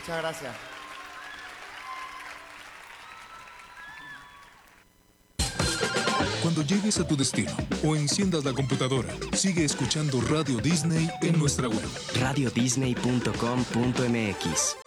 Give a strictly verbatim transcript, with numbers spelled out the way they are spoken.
Muchas gracias. Cuando llegues a tu destino o enciendas la computadora, sigue escuchando Radio Disney en nuestra web. radio disney punto com punto m x